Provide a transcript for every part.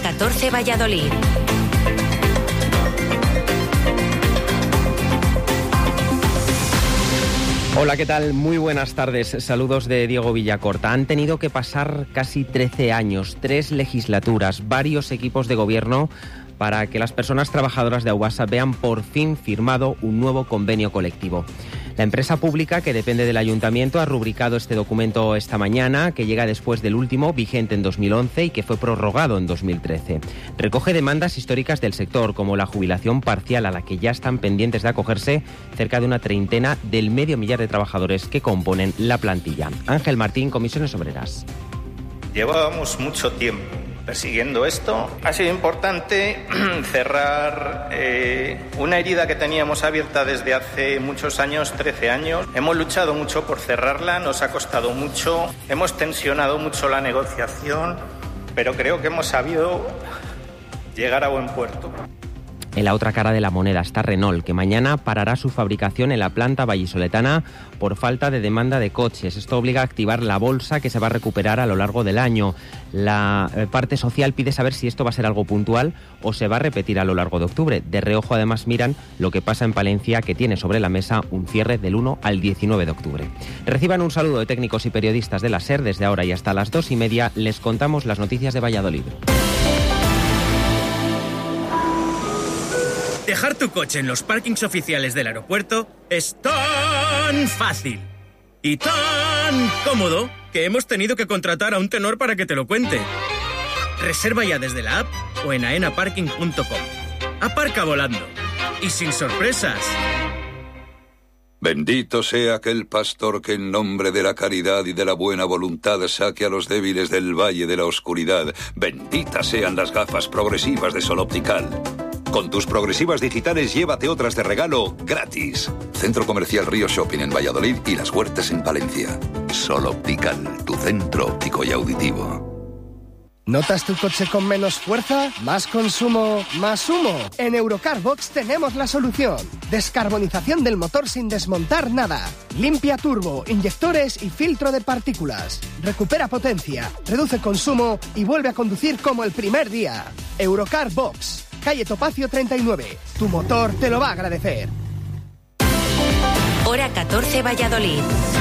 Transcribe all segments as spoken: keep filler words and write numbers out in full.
catorce Valladolid. Hola, ¿qué tal? Muy buenas tardes. Saludos de Diego Villacorta. Han tenido que pasar casi trece años, tres legislaturas, varios equipos de gobierno para que las personas trabajadoras de Aubasa vean por fin firmado un nuevo convenio colectivo. La empresa pública, que depende del ayuntamiento, ha rubricado este documento esta mañana, que llega después del último, vigente en dos mil once y que fue prorrogado en dos mil trece. Recoge demandas históricas del sector, como la jubilación parcial, a la que ya están pendientes de acogerse cerca de una treintena del medio millar de trabajadores que componen la plantilla. Ángel Martín, Comisiones Obreras. Llevábamos mucho tiempo persiguiendo esto. Ha sido importante cerrar eh, una herida que teníamos abierta desde hace muchos años, trece años. Hemos luchado mucho por cerrarla, nos ha costado mucho, hemos tensionado mucho la negociación, pero creo que hemos sabido llegar a buen puerto. En la otra cara de la moneda está Renault, que mañana parará su fabricación en la planta vallisoletana por falta de demanda de coches. Esto obliga a activar la bolsa, que se va a recuperar a lo largo del año. La parte social pide saber si esto va a ser algo puntual o se va a repetir a lo largo de octubre. De reojo, además, miran lo que pasa en Palencia, que tiene sobre la mesa un cierre del uno al diecinueve de octubre. Reciban un saludo de técnicos y periodistas de la SER. Desde ahora y hasta las dos y media les contamos las noticias de Valladolid. Dejar tu coche en los parkings oficiales del aeropuerto es tan fácil y tan cómodo que hemos tenido que contratar a un tenor para que te lo cuente. Reserva ya desde la app o en aena parking punto com. Aparca volando y sin sorpresas. Bendito sea aquel pastor que en nombre de la caridad y de la buena voluntad saque a los débiles del valle de la oscuridad. Benditas sean las gafas progresivas de Sol Optical. Con tus progresivas digitales llévate otras de regalo gratis. Centro Comercial Río Shopping en Valladolid y Las Huertas en Palencia. Sol Optical, tu centro óptico y auditivo. ¿Notas tu coche con menos fuerza? ¿Más consumo? ¿Más humo? En Eurocarbox tenemos la solución. Descarbonización del motor sin desmontar nada. Limpia turbo, inyectores y filtro de partículas. Recupera potencia, reduce consumo y vuelve a conducir como el primer día. Eurocarbox. Calle Topacio treinta y nueve. Tu motor te lo va a agradecer. Hora catorce Valladolid.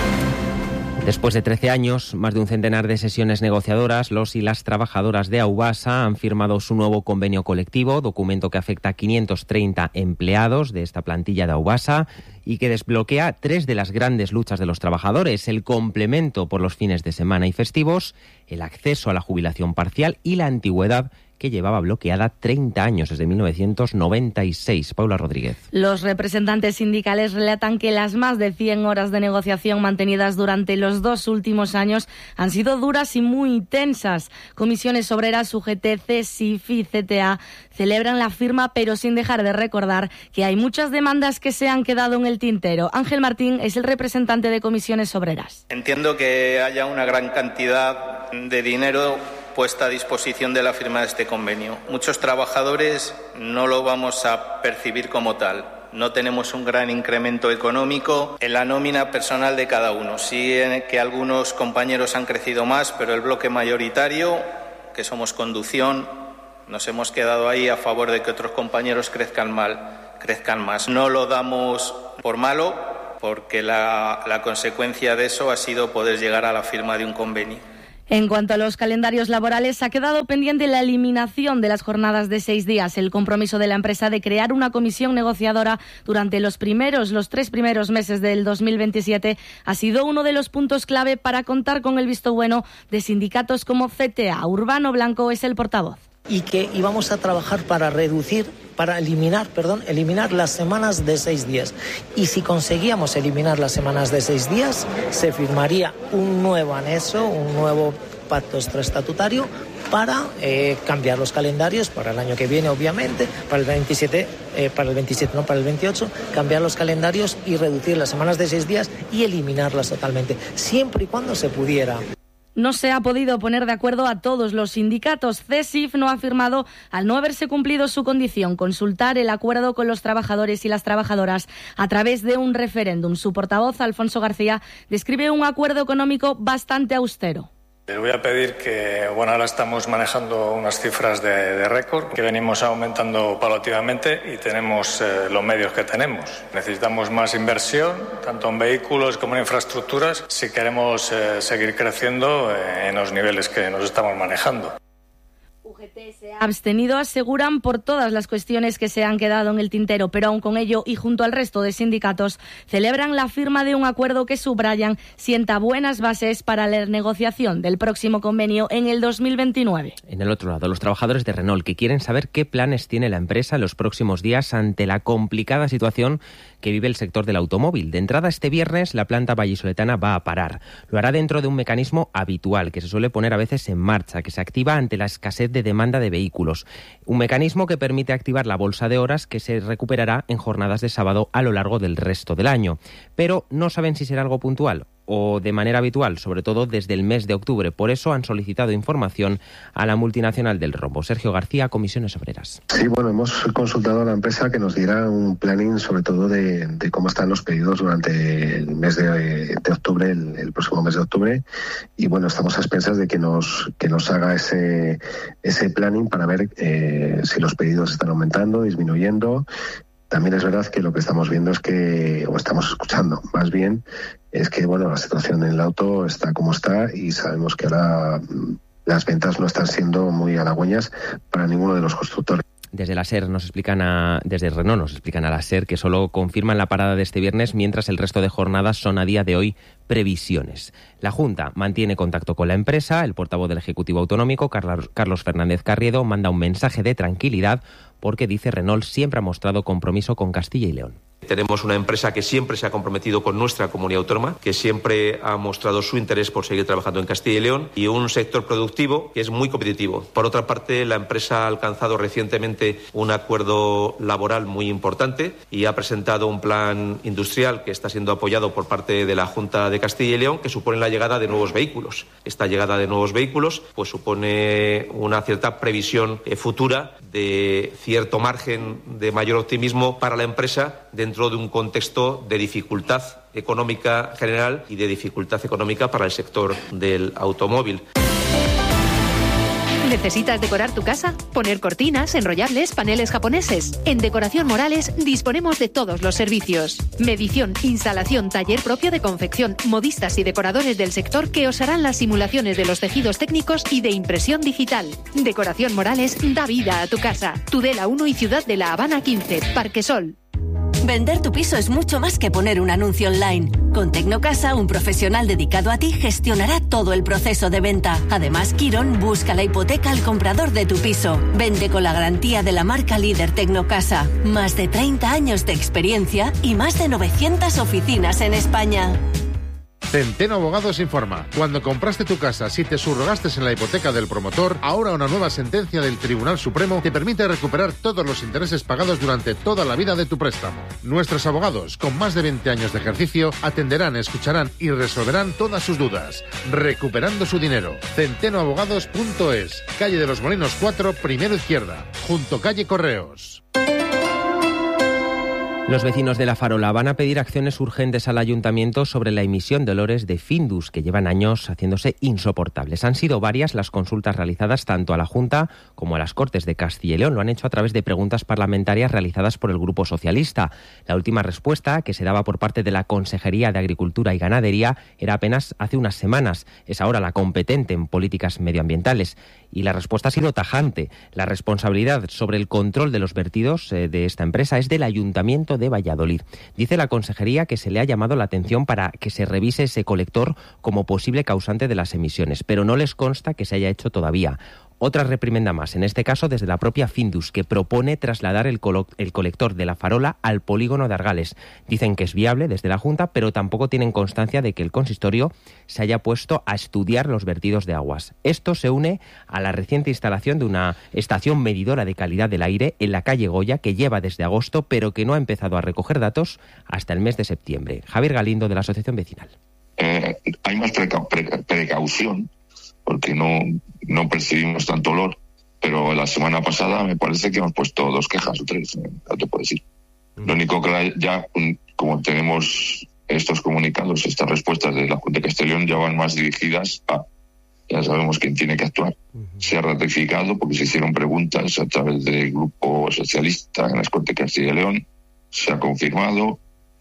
Después de trece años, más de un centenar de sesiones negociadoras, los y las trabajadoras de Aubasa han firmado su nuevo convenio colectivo, documento que afecta a quinientos treinta empleados de esta plantilla de Aubasa y que desbloquea tres de las grandes luchas de los trabajadores: el complemento por los fines de semana y festivos, el acceso a la jubilación parcial y la antigüedad, que llevaba bloqueada treinta años, desde mil novecientos noventa y seis. Paula Rodríguez. Los representantes sindicales relatan que las más de cien horas de negociación mantenidas durante los dos últimos años han sido duras y muy tensas. Comisiones Obreras, U G T, C S I F y C T A celebran la firma, pero sin dejar de recordar que hay muchas demandas que se han quedado en el tintero. Ángel Martín es el representante de Comisiones Obreras. Entiendo que haya una gran cantidad de dinero puesta a disposición de la firma de este convenio. Muchos trabajadores no lo vamos a percibir como tal. No tenemos un gran incremento económico en la nómina personal de cada uno. Sí que algunos compañeros han crecido más, pero el bloque mayoritario, que somos conducción, nos hemos quedado ahí a favor de que otros compañeros crezcan mal, crezcan más. No lo damos por malo, porque la, la consecuencia de eso ha sido poder llegar a la firma de un convenio. En cuanto a los calendarios laborales, ha quedado pendiente la eliminación de las jornadas de seis días. El compromiso de la empresa de crear una comisión negociadora durante los primeros, los tres primeros meses del dos mil veintisiete ha sido uno de los puntos clave para contar con el visto bueno de sindicatos como C T A. Urbano Blanco es el portavoz. Y que íbamos a trabajar para reducir, para eliminar, perdón, eliminar las semanas de seis días. Y si conseguíamos eliminar las semanas de seis días, se firmaría un nuevo anexo, un nuevo pacto extraestatutario para eh, cambiar los calendarios para el año que viene, obviamente, para el veintisiete, eh, para el veintisiete, no, para el veintiocho, cambiar los calendarios y reducir las semanas de seis días y eliminarlas totalmente, siempre y cuando se pudiera. No se ha podido poner de acuerdo a todos los sindicatos. C S I F no ha firmado al no haberse cumplido su condición, consultar el acuerdo con los trabajadores y las trabajadoras a través de un referéndum. Su portavoz, Alfonso García, describe un acuerdo económico bastante austero. Les voy a pedir que, bueno, ahora estamos manejando unas cifras de, de récord que venimos aumentando paulatinamente y tenemos eh, los medios que tenemos. Necesitamos más inversión, tanto en vehículos como en infraestructuras, si queremos eh, seguir creciendo eh, en los niveles que nos estamos manejando. U G T se ha abstenido, aseguran, por todas las cuestiones que se han quedado en el tintero, pero aún con ello y junto al resto de sindicatos celebran la firma de un acuerdo que, subrayan, sienta buenas bases para la negociación del próximo convenio en el dos mil veintinueve. En el otro lado, los trabajadores de Renault, que quieren saber qué planes tiene la empresa en los próximos días ante la complicada situación que vive el sector del automóvil. De entrada, este viernes la planta vallisoletana va a parar. Lo hará dentro de un mecanismo habitual que se suele poner a veces en marcha, que se activa ante la escasez de demanda de vehículos. Un mecanismo que permite activar la bolsa de horas que se recuperará en jornadas de sábado a lo largo del resto del año. Pero no saben si será algo puntual o de manera habitual, sobre todo desde el mes de octubre. Por eso han solicitado información a la multinacional del rombo. Sergio García, Comisiones Obreras. Sí, bueno, hemos consultado a la empresa que nos diera un planning sobre todo de, de cómo están los pedidos durante el mes de, de octubre, el, el próximo mes de octubre. Y bueno, estamos a expensas de que nos que nos haga ese ese planning para ver eh, si los pedidos están aumentando, disminuyendo. También es verdad que lo que estamos viendo es que, o estamos escuchando más bien, es que bueno, la situación en el auto está como está y sabemos que ahora las ventas no están siendo muy halagüeñas para ninguno de los constructores. Desde la SER nos explican a, desde Renault nos explican a la SER que solo confirman la parada de este viernes, mientras el resto de jornadas son a día de hoy previsiones. La Junta mantiene contacto con la empresa. El portavoz del Ejecutivo Autonómico, Carlos Fernández Carriedo, manda un mensaje de tranquilidad porque, dice, Renault siempre ha mostrado compromiso con Castilla y León. Tenemos una empresa que siempre se ha comprometido con nuestra comunidad autónoma, que siempre ha mostrado su interés por seguir trabajando en Castilla y León, y un sector productivo que es muy competitivo. Por otra parte, la empresa ha alcanzado recientemente un acuerdo laboral muy importante y ha presentado un plan industrial que está siendo apoyado por parte de la Junta de Castilla y León, que supone la llegada de nuevos vehículos. Esta llegada de nuevos vehículos pues supone una cierta previsión eh, futura de cierto margen de mayor optimismo para la empresa dentro de un contexto de dificultad económica general y de dificultad económica para el sector del automóvil. ¿Necesitas decorar tu casa? ¿Poner cortinas, enrollables, paneles japoneses? En Decoración Morales disponemos de todos los servicios. Medición, instalación, taller propio de confección, modistas y decoradores del sector que os harán las simulaciones de los tejidos técnicos y de impresión digital. Decoración Morales da vida a tu casa. Tudela uno y Ciudad de La Habana quince, Parque Sol. Vender tu piso es mucho más que poner un anuncio online. Con Tecnocasa, un profesional dedicado a ti gestionará todo el proceso de venta. Además, Quirón busca la hipoteca al comprador de tu piso. Vende con la garantía de la marca líder Tecnocasa. Más de treinta años de experiencia y más de novecientas oficinas en España. Centeno Abogados informa. Cuando compraste tu casa, si te subrogaste en la hipoteca del promotor, ahora una nueva sentencia del Tribunal Supremo te permite recuperar todos los intereses pagados durante toda la vida de tu préstamo. Nuestros abogados, con más de veinte años de ejercicio, atenderán, escucharán y resolverán todas sus dudas, recuperando su dinero. centeno abogados punto es, calle de los Molinos cuatro, primero izquierda, junto calle Correos. Los vecinos de La Farola van a pedir acciones urgentes al ayuntamiento sobre la emisión de olores de Findus, que llevan años haciéndose insoportables. Han sido varias las consultas realizadas tanto a la Junta como a las Cortes de Castilla y León. Lo han hecho a través de preguntas parlamentarias realizadas por el Grupo Socialista. La última respuesta, que se daba por parte de la Consejería de Agricultura y Ganadería, era apenas hace unas semanas. Es ahora la competente en políticas medioambientales. Y la respuesta ha sido tajante. La responsabilidad sobre el control de los vertidos eh, de esta empresa es del Ayuntamiento de Valladolid. Dice la Consejería que se le ha llamado la atención para que se revise ese colector como posible causante de las emisiones, pero no les consta que se haya hecho todavía. Otra reprimenda más, en este caso desde la propia Findus, que propone trasladar el, colo- el colector de La Farola al polígono de Argales. Dicen que es viable desde la Junta, pero tampoco tienen constancia de que el consistorio se haya puesto a estudiar los vertidos de aguas. Esto se une a la reciente instalación de una estación medidora de calidad del aire en la calle Goya, que lleva desde agosto, pero que no ha empezado a recoger datos hasta el mes de septiembre. Javier Galindo, de la Asociación Vecinal. Eh, hay más preca- pre- precaución, porque no, no percibimos tanto olor, pero la semana pasada me parece que hemos puesto dos quejas o tres, no te puedo decir. Lo único que ya, como tenemos estos comunicados, estas respuestas de la Junta de Castilla y León, ya van más dirigidas a ya sabemos quién tiene que actuar. Se ha ratificado porque se hicieron preguntas a través del Grupo Socialista en las Cortes de Castilla y León, se ha confirmado,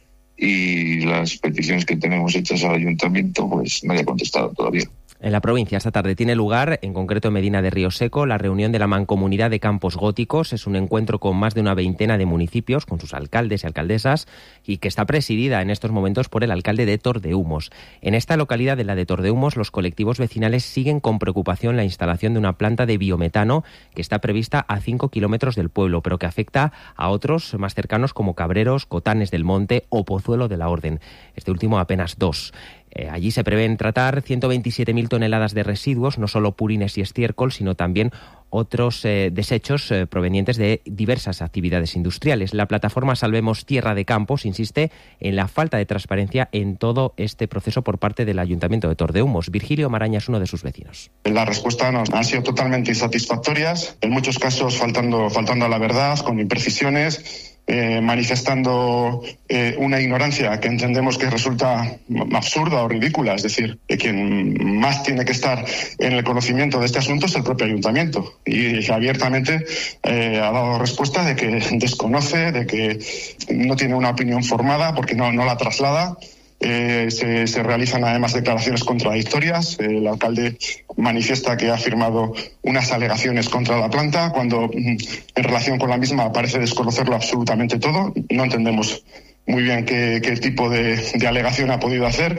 y las peticiones que tenemos hechas al Ayuntamiento pues nadie ha contestado todavía. En la provincia esta tarde tiene lugar, en concreto en Medina de Río Seco, la reunión de la Mancomunidad de Campos Góticos. Es un encuentro con más de una veintena de municipios, con sus alcaldes y alcaldesas, y que está presidida en estos momentos por el alcalde de Tordehumos. En esta localidad de la de Tordehumos, los colectivos vecinales siguen con preocupación la instalación de una planta de biometano que está prevista a cinco kilómetros del pueblo, pero que afecta a otros más cercanos como Cabreros, Cotanes del Monte o Pozuelo de la Orden. Este último apenas dos. Eh, allí se prevén tratar ciento veintisiete mil toneladas de residuos, no solo purines y estiércol, sino también otros eh, desechos eh, provenientes de diversas actividades industriales. La plataforma Salvemos Tierra de Campos insiste en la falta de transparencia en todo este proceso por parte del Ayuntamiento de Tordehumos. Virgilio Maraña es uno de sus vecinos. Las respuestas nos han sido totalmente insatisfactorias, en muchos casos faltando, faltando a la verdad, con imprecisiones, Eh, manifestando eh, una ignorancia que entendemos que resulta absurda o ridícula. Es decir, que quien más tiene que estar en el conocimiento de este asunto es el propio ayuntamiento, y abiertamente eh, ha dado respuesta de que desconoce, de que no tiene una opinión formada porque no, no la traslada. Eh, se, se realizan además declaraciones contradictorias. El alcalde manifiesta que ha firmado unas alegaciones contra la planta cuando en relación con la misma parece desconocerlo absolutamente todo. No entendemos muy bien qué, qué tipo de, de alegación ha podido hacer.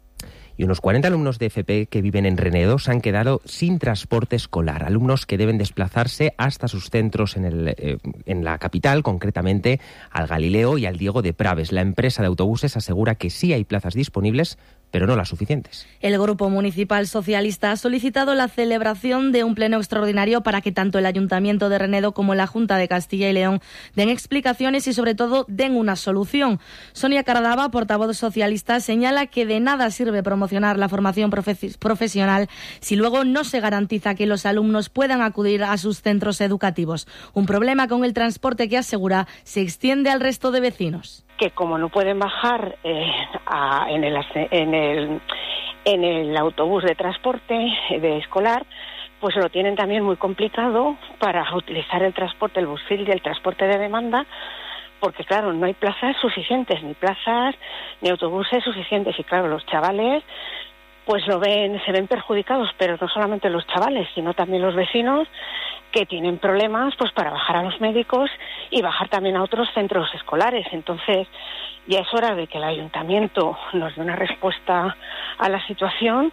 Y unos cuarenta alumnos de F P que viven en Renedo se han quedado sin transporte escolar. Alumnos que deben desplazarse hasta sus centros en, el, eh, en la capital, concretamente al Galileo y al Diego de Praves. La empresa de autobuses asegura que sí hay plazas disponibles, pero no las suficientes. El Grupo Municipal Socialista ha solicitado la celebración de un pleno extraordinario para que tanto el Ayuntamiento de Renedo como la Junta de Castilla y León den explicaciones y, sobre todo, den una solución. Sonia Cardava, portavoz socialista, señala que de nada sirve promocionar la formación profe- profesional si luego no se garantiza que los alumnos puedan acudir a sus centros educativos. Un problema con el transporte que, asegura, se extiende al resto de vecinos. Que como no pueden bajar eh, a, en, el, en, el, en el autobús de transporte de escolar, pues lo tienen también muy complicado para utilizar el transporte, el busfil y el transporte de demanda, porque claro, no hay plazas suficientes, ni plazas ni autobuses suficientes, y claro, los chavales pues lo ven, se ven perjudicados, pero no solamente los chavales, sino también los vecinos, que tienen problemas pues para bajar a los médicos y bajar también a otros centros escolares. Entonces ya es hora de que el ayuntamiento nos dé una respuesta a la situación.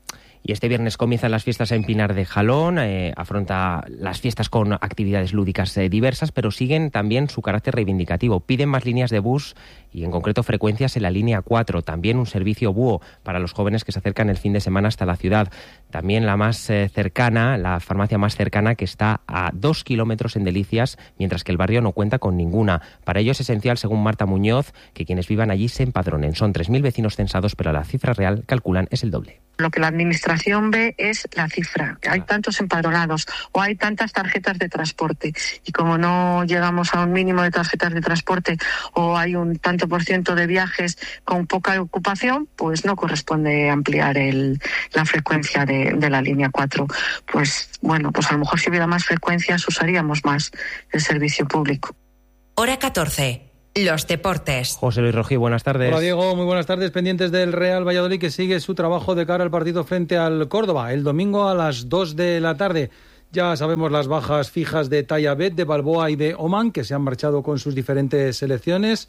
Y este viernes comienzan las fiestas en Pinar de Jalón, eh, afronta las fiestas con actividades lúdicas eh, diversas, pero siguen también su carácter reivindicativo. Piden más líneas de bus y en concreto frecuencias en la línea cuatro, también un servicio búho para los jóvenes que se acercan el fin de semana hasta la ciudad. También la más eh, cercana, la farmacia más cercana, que está a dos kilómetros en Delicias, mientras que el barrio no cuenta con ninguna. Para ello es esencial, según Marta Muñoz, que quienes vivan allí se empadronen. Son tres mil vecinos censados, pero la cifra real, calculan, es el doble. Lo que la administración ve es la cifra. Hay tantos empadronados o hay tantas tarjetas de transporte, y como no llegamos a un mínimo de tarjetas de transporte o hay un tanto por ciento de viajes con poca ocupación, pues no corresponde ampliar el, la frecuencia de, de la línea cuatro. Pues bueno, pues a lo mejor si hubiera más frecuencias usaríamos más el servicio público. Hora catorce. Los deportes. José Luis Rojí, buenas tardes. Hola Diego, muy buenas tardes. Pendientes del Real Valladolid, que sigue su trabajo de cara al partido frente al Córdoba el domingo a las dos de la tarde. Ya sabemos las bajas fijas de Tayabet, de Balboa y de Oman, que se han marchado con sus diferentes selecciones,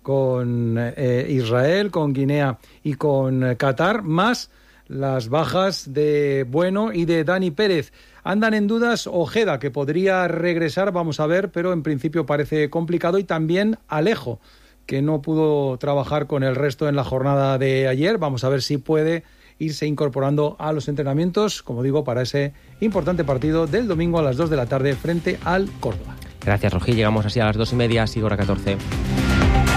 con eh, Israel, con Guinea y con eh, Qatar, más las bajas de Bueno y de Dani Pérez. Andan en dudas Ojeda, que podría regresar, vamos a ver, pero en principio parece complicado, y también Alejo, que no pudo trabajar con el resto en la jornada de ayer. Vamos a ver si puede irse incorporando a los entrenamientos, como digo, para ese importante partido del domingo a las dos de la tarde frente al Córdoba. Gracias, Rojí. Llegamos así a las dos y media, así hora catorce.